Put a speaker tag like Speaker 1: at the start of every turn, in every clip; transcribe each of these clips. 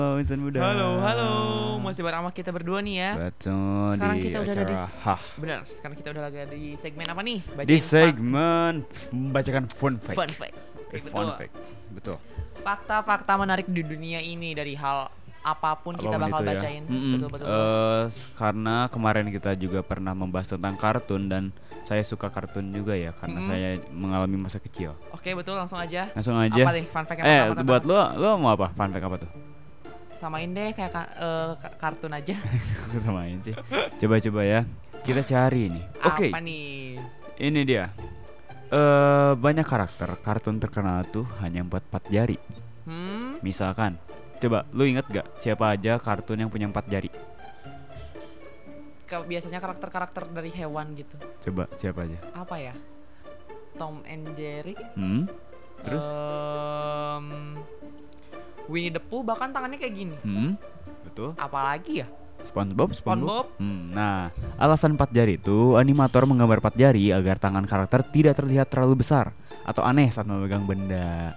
Speaker 1: Insan muda.
Speaker 2: Halo, masih bersama kita berdua nih ya.
Speaker 1: Betul.
Speaker 2: Sekarang
Speaker 1: di
Speaker 2: kita udah ada di
Speaker 1: acara Hah.
Speaker 2: benar. Sekarang kita udah lagi di segmen apa nih?
Speaker 1: Di segmen membacakan fun fact.
Speaker 2: Fun fact.
Speaker 1: Fun fact. Betul.
Speaker 2: Fakta-fakta menarik di dunia ini dari hal apapun kita
Speaker 1: Apapun
Speaker 2: bakal
Speaker 1: itu ya.
Speaker 2: bacain. Betul.
Speaker 1: Karena kemarin kita juga pernah membahas tentang kartun dan saya suka kartun juga ya karena saya mengalami masa kecil.
Speaker 2: Oke, betul, langsung aja.
Speaker 1: Langsung aja.
Speaker 2: Apa nih fun fact yang pertama?
Speaker 1: Buat lo mau apa? Fun fact apa tuh?
Speaker 2: Samain deh kayak kartun aja.
Speaker 1: Samain sih. Coba ya. Kita cari nih. Oke.
Speaker 2: Apa nih?
Speaker 1: Ini dia. Banyak karakter kartun terkenal tuh hanya 4 jari. Misalkan, coba lu inget gak siapa aja kartun yang punya 4 jari?
Speaker 2: Biasanya karakter-karakter dari hewan gitu.
Speaker 1: Coba siapa aja?
Speaker 2: Apa ya? Tom and Jerry.
Speaker 1: Terus?
Speaker 2: Winnie the Pooh bahkan tangannya kayak gini.
Speaker 1: Betul.
Speaker 2: Apalagi ya?
Speaker 1: SpongeBob.
Speaker 2: SpongeBob.
Speaker 1: Nah, alasan 4 jari itu animator menggambar 4 jari agar tangan karakter tidak terlihat terlalu besar atau aneh saat memegang benda.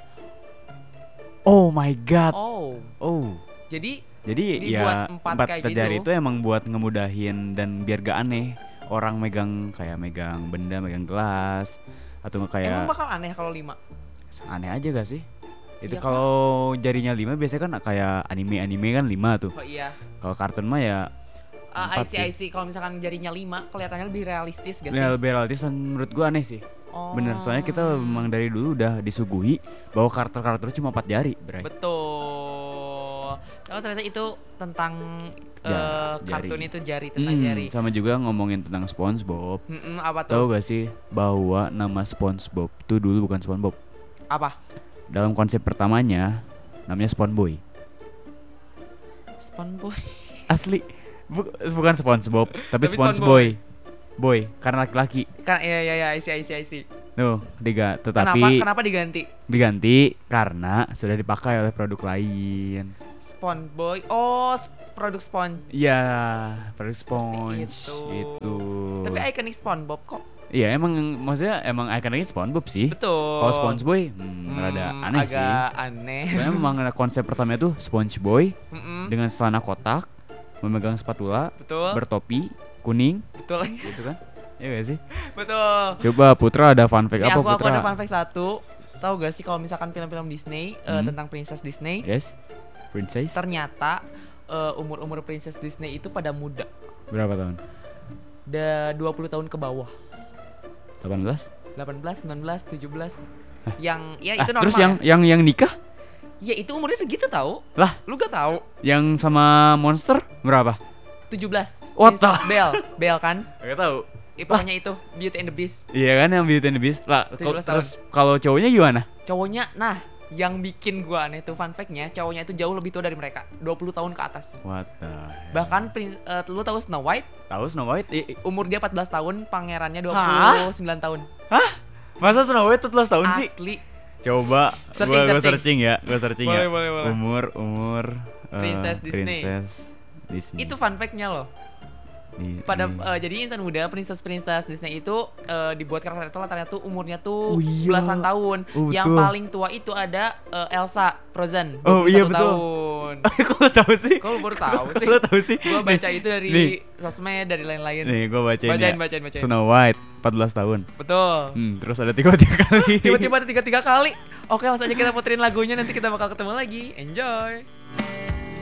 Speaker 1: Oh my god. Oh. Jadi ya
Speaker 2: dibuat
Speaker 1: 4
Speaker 2: kayak
Speaker 1: jari
Speaker 2: gitu.
Speaker 1: itu emang buat ngemudahin dan biar gak aneh orang megang benda, megang gelas atau kayak.
Speaker 2: Emang bakal aneh kalau 5?
Speaker 1: Aneh aja gak sih? Itu
Speaker 2: Iya
Speaker 1: kalau jarinya 5 biasanya kan kayak anime kan 5 tuh.
Speaker 2: Oh iya.
Speaker 1: Kalau kartun mah ya 4
Speaker 2: I see. Kalau misalkan jarinya 5 kelihatannya lebih realistis gak sih?
Speaker 1: ya, lebih realistis dan menurut gua aneh sih. Bener, soalnya kita memang dari dulu udah disuguhi bahwa karakter cuma 4 jari, Bray.
Speaker 2: Betul. Oh ternyata itu tentang kartun itu jari, tentang jari.
Speaker 1: Sama juga ngomongin tentang SpongeBob.
Speaker 2: Apa tuh?
Speaker 1: Tahu gak sih bahwa nama SpongeBob tuh dulu bukan SpongeBob.
Speaker 2: Apa?
Speaker 1: Dalam konsep pertamanya namanya SpongeBoy.
Speaker 2: SpongeBob.
Speaker 1: Asli bukan SpongeBob, tapi
Speaker 2: Tapi
Speaker 1: SpongeBoy. Boy, karena laki-laki.
Speaker 2: Kan iya, I see.
Speaker 1: Tuh, tetapi
Speaker 2: Kenapa diganti?
Speaker 1: diganti karena sudah dipakai oleh produk lain.
Speaker 2: SpongeBoy. Produk Sponge.
Speaker 1: Iya, produk Sponge
Speaker 2: Itu.
Speaker 1: itu.
Speaker 2: Tapi ikonik SpongeBob kok.
Speaker 1: Iya, maksudnya ikoniknya SpongeBob sih.
Speaker 2: Betul.
Speaker 1: Kalau SpongeBoy rada aneh sih.
Speaker 2: Agak aneh.
Speaker 1: Soalnya memang konsep pertamanya tuh SpongeBoy dengan celana kotak, memegang spatula,
Speaker 2: Betul.
Speaker 1: bertopi kuning,
Speaker 2: Betul.
Speaker 1: gitu kan? Iya gak sih?
Speaker 2: Betul.
Speaker 1: Coba Putra ada fun fact
Speaker 2: Nih,
Speaker 1: apa
Speaker 2: aku
Speaker 1: Putra?
Speaker 2: ada fun fact satu. Tahu gak sih kalau misalkan film-film Disney tentang princess Disney,
Speaker 1: Yes, Princess.
Speaker 2: ternyata umur-umur princess Disney itu pada muda.
Speaker 1: Berapa tahun?
Speaker 2: 20 tahun ke bawah.
Speaker 1: 18?
Speaker 2: 18, 19, 17. Yang ya itu normal.
Speaker 1: Terus yang nikah?
Speaker 2: Ya itu umurnya segitu tahu.
Speaker 1: Lah,
Speaker 2: Lu gak tahu?
Speaker 1: yang sama monster berapa?
Speaker 2: 17.
Speaker 1: What
Speaker 2: Princess Belle kan?
Speaker 1: Gak tahu.
Speaker 2: Pokoknya itu Beauty and the Beast.
Speaker 1: Iya kan yang Beauty and the Beast. Lah,
Speaker 2: 17
Speaker 1: terus kalau cowoknya gimana?
Speaker 2: Cowoknya, nah, yang bikin gua aneh tuh fun fact-nya, cowoknya itu jauh lebih tua dari mereka, 20 tahun ke atas.
Speaker 1: What the hell?
Speaker 2: Bahkan lu tahu Snow White?
Speaker 1: Tahu Snow White?
Speaker 2: Umur dia 14 tahun, pangerannya 29 tahun.
Speaker 1: Masa Snow White 14 tahun sih?
Speaker 2: Asli.
Speaker 1: Coba
Speaker 2: Searching.
Speaker 1: gua searching ya.
Speaker 2: Boleh.
Speaker 1: Umur
Speaker 2: Princess Disney.
Speaker 1: Disney.
Speaker 2: Itu fun fact-nya loh. Jadi insan muda princess Disney itu dibuat karakter itu latarnya tuh umurnya tuh belasan tahun. Yang
Speaker 1: betul.
Speaker 2: paling tua itu ada Elsa Frozen.
Speaker 1: Oh iya
Speaker 2: 21
Speaker 1: betul.
Speaker 2: tahun.
Speaker 1: Kok lo tahu sih?
Speaker 2: Kok lu baru tahu sih?
Speaker 1: Lo tahu sih?
Speaker 2: Gua baca itu dari sosmed, dari lain-lain.
Speaker 1: Nih gua bacain.
Speaker 2: Bacain.
Speaker 1: Snow White 14 tahun.
Speaker 2: Betul.
Speaker 1: Terus ada 3 kali.
Speaker 2: Tiba-tiba ada 3 kali. Oke, langsung aja kita puterin lagunya, nanti kita bakal ketemu lagi. Enjoy.